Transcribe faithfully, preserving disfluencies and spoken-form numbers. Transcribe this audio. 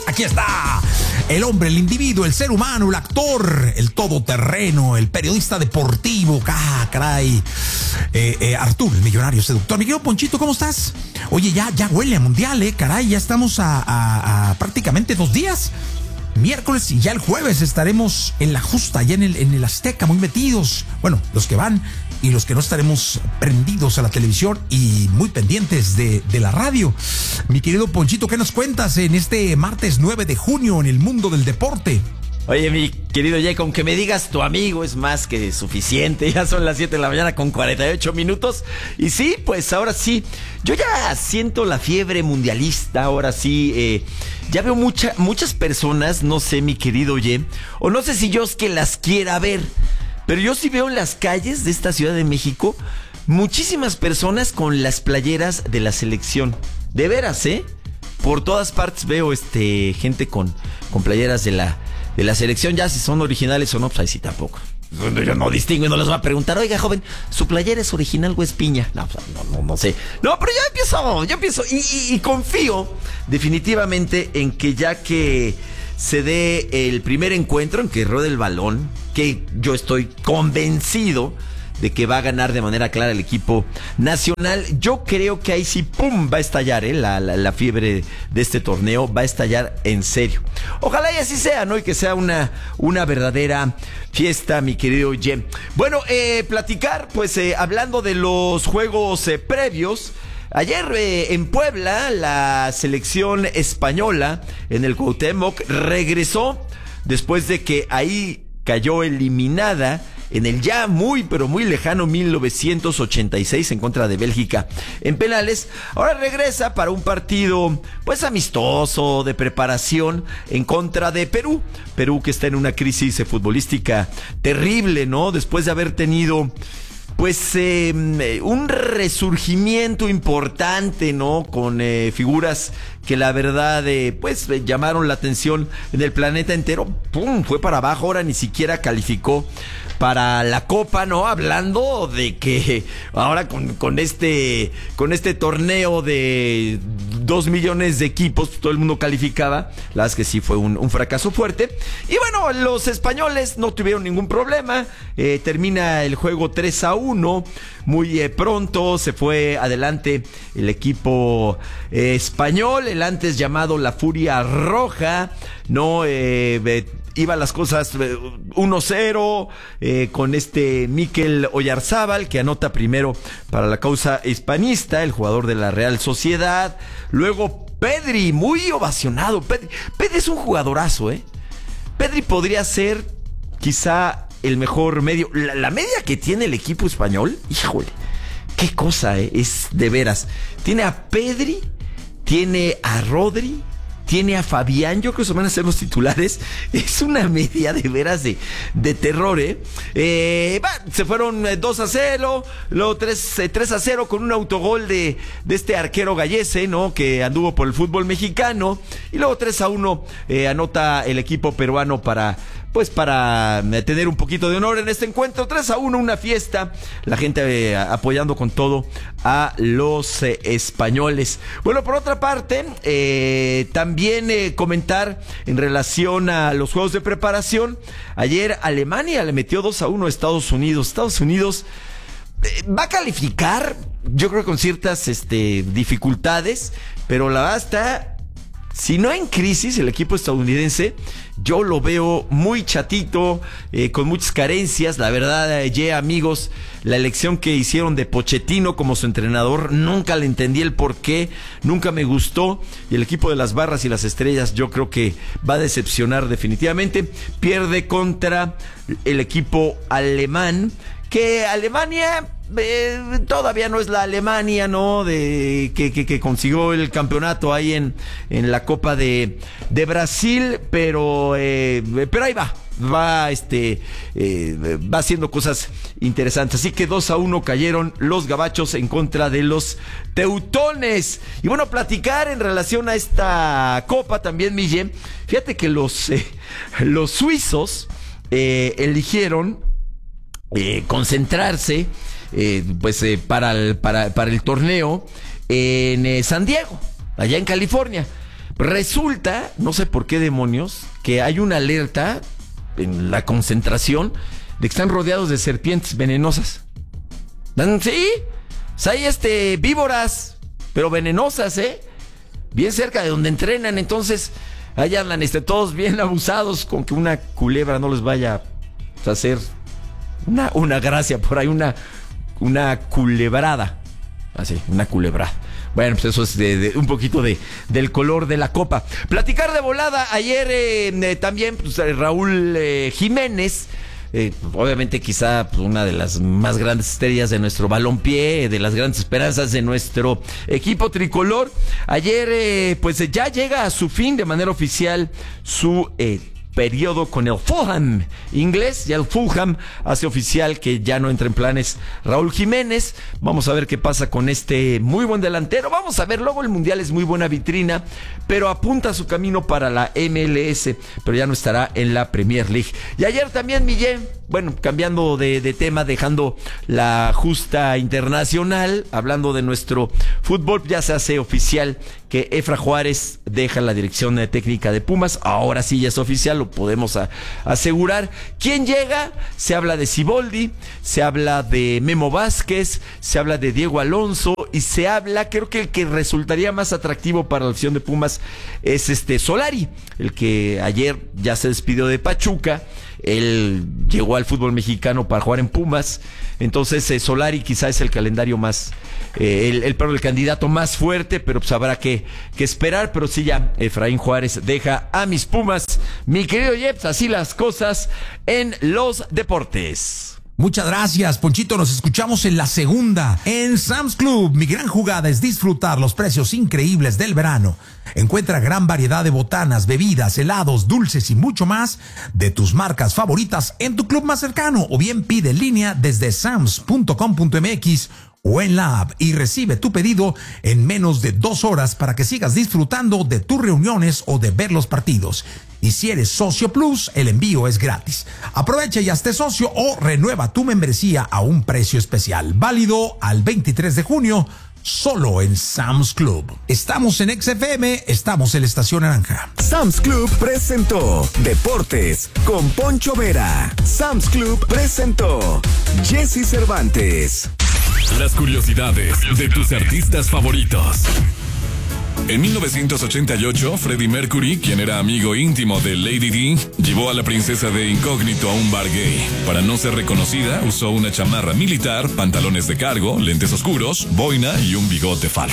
Aquí está el hombre, el individuo, el ser humano, el actor, el todoterreno, el periodista deportivo. Ah, caray. Eh, eh, Arturo, el millonario seductor. Mi querido Ponchito, ¿cómo estás? Oye, ya, ya huele a mundial, eh, caray. Ya estamos a, a, a prácticamente dos días. Miércoles y ya el jueves estaremos en la justa, ya en el, en el Azteca, muy metidos. Bueno, los que van y los que no estaremos prendidos a la televisión y muy pendientes de, de la radio. Mi querido Ponchito, ¿qué nos cuentas en este martes nueve de junio en el mundo del deporte? Oye, mi querido Jay, con que me digas tu amigo es más que suficiente. Ya son las siete de la mañana con cuarenta y ocho minutos. Y sí, pues ahora sí, yo ya siento la fiebre mundialista. Ahora sí, eh, ya veo mucha, muchas personas, no sé, mi querido Jay, o no sé si yo es que las quiera ver, pero yo sí veo en las calles de esta Ciudad de México muchísimas personas con las playeras de la selección. De veras, ¿eh? Por todas partes veo este gente con, con playeras de la... de la selección. Ya si son originales o no, pues ahí sí tampoco. Yo no distingo y no les voy a preguntar, oiga, joven, ¿su playera es original o es piña? No, pues, no, no, no sé. No, pero ya empiezo, yo empiezo y, y, y confío definitivamente en que ya que se dé el primer encuentro, en que ruede el balón, que yo estoy convencido de que va a ganar de manera clara el equipo nacional. Yo creo que ahí sí, pum, va a estallar, ¿eh? la, la, la fiebre de este torneo, va a estallar en serio. Ojalá y así sea, ¿no? Y que sea una, una verdadera fiesta, mi querido Jem. Bueno, eh, platicar, pues, eh, hablando de los juegos eh, previos. Ayer eh, en Puebla, la selección española en el Cuauhtémoc regresó después de que ahí cayó eliminada en el ya muy, pero muy lejano mil novecientos ochenta y seis en contra de Bélgica en penales. Ahora regresa para un partido, pues, amistoso, de preparación en contra de Perú. Perú que está en una crisis futbolística terrible, ¿no? Después de haber tenido, pues, eh, un resurgimiento importante, ¿no? Con eh, figuras que la verdad, eh, pues, eh, llamaron la atención en el planeta entero. ¡Pum! Fue para abajo, ahora ni siquiera calificó para la Copa, ¿no? Hablando de que ahora con, con este con este torneo de dos millones de equipos, pues, todo el mundo calificaba. La verdad es que sí fue un, un fracaso fuerte. Y bueno, los españoles no tuvieron ningún problema. Eh, termina el juego tres a uno. Muy eh, pronto se fue adelante el equipo eh, español, el antes llamado la Furia Roja, ¿no? Eh, eh, Iba las cosas uno cero eh, con este Mikel Oyarzábal, que anota primero para la causa hispanista, el jugador de la Real Sociedad. Luego Pedri, muy ovacionado. Pedri, Pedri es un jugadorazo, ¿eh? Pedri podría ser quizá el mejor medio. La, la media que tiene el equipo español, híjole, qué cosa, ¿eh? Es de veras. Tiene a Pedri, tiene a Rodri, tiene a Fabián, yo creo que van a ser los titulares. Es una media de veras de, de terror, ¿eh? eh va, se fueron dos a cero, luego tres a cero con un autogol de, de este arquero Gallese, ¿no? Que anduvo por el fútbol mexicano. Y luego tres a uno eh, anota el equipo peruano para, pues, para tener un poquito de honor en este encuentro. tres a uno, una fiesta. La gente eh, apoyando con todo a los eh, españoles. Bueno, por otra parte, eh, también eh, comentar en relación a los juegos de preparación. Ayer Alemania le metió dos a uno a Estados Unidos. Estados Unidos eh, va a calificar, yo creo que con ciertas este, dificultades, pero la verdad está, si no en crisis el equipo estadounidense. Yo lo veo muy chatito, eh, con muchas carencias. La verdad, eh, yeah, amigos, la elección que hicieron de Pochettino como su entrenador, nunca le entendí el por qué, nunca me gustó. Y el equipo de las barras y las estrellas, yo creo que va a decepcionar definitivamente. Pierde contra el equipo alemán, que Alemania eh, todavía no es la Alemania, ¿no? De que, que, que consiguió el campeonato ahí en, en la Copa de, de Brasil, pero eh, pero ahí va, va este eh, va haciendo cosas interesantes. Así que dos a uno cayeron los gabachos en contra de los teutones. Y bueno, platicar en relación a esta Copa también, Mille. Fíjate que los eh, los suizos eh, eligieron Eh, concentrarse eh, pues eh, para, el, para, para el torneo en eh, San Diego, allá en California. Resulta, no sé por qué demonios, que hay una alerta en la concentración de que están rodeados de serpientes venenosas. Sí, hay este, víboras, pero venenosas, ¿eh? Bien cerca de donde entrenan, entonces ahí andan este, todos bien abusados con que una culebra no les vaya a hacer una, una gracia por ahí, una, una culebrada. Así, una culebrada. Bueno, pues eso es de, de, un poquito de, del color de la copa. Platicar de volada, ayer eh, eh, también pues, Raúl eh, Jiménez, eh, obviamente quizá pues, una de las más grandes estrellas de nuestro balompié, de las grandes esperanzas de nuestro equipo tricolor. Ayer eh, pues ya llega a su fin de manera oficial su eh, periodo con el Fulham inglés. Ya el Fulham hace oficial que ya no entra en planes Raúl Jiménez. Vamos a ver qué pasa con este muy buen delantero. Vamos a ver, luego el Mundial es muy buena vitrina, pero apunta su camino para la M L S, pero ya no estará en la Premier League. Y ayer también Millén, bueno, cambiando de, de tema, dejando la justa internacional, hablando de nuestro fútbol, ya se hace oficial que Efra Juárez deja la dirección técnica de Pumas. Ahora sí ya es oficial, lo podemos a, asegurar. ¿Quién llega? Se habla de Siboldi, se habla de Memo Vázquez, se habla de Diego Alonso y se habla, creo que el que resultaría más atractivo para la opción de Pumas es este Solari, el que ayer ya se despidió de Pachuca. Él llegó al fútbol mexicano para jugar en Pumas. Entonces eh, Solari quizá es el calendario más eh, el, el, el candidato más fuerte, pero pues habrá que, que esperar. Pero sí, ya Efraín Juárez deja a mis Pumas. Mi querido Jeps, así las cosas en los deportes. Muchas gracias, Ponchito. Nos escuchamos en la segunda. En Sam's Club, mi gran jugada es disfrutar los precios increíbles del verano. Encuentra gran variedad de botanas, bebidas, helados, dulces y mucho más de tus marcas favoritas en tu club más cercano, o bien pide en línea desde sams punto com punto m x o en la app y recibe tu pedido en menos de dos horas para que sigas disfrutando de tus reuniones o de ver los partidos. Y si eres socio plus, el envío es gratis. Aprovecha y hazte socio o renueva tu membresía a un precio especial. Válido al veintitrés de junio, solo en Sam's Club. Estamos en X F M, estamos en la Estación Naranja. Sam's Club presentó Deportes con Poncho Vera. Sam's Club presentó Jesse Cervantes. Las curiosidades de tus artistas favoritos. En mil novecientos ochenta y ocho, Freddie Mercury, quien era amigo íntimo de Lady Di, llevó a la princesa de incógnito a un bar gay. Para no ser reconocida, usó una chamarra militar, pantalones de cargo, lentes oscuros, boina y un bigote falso.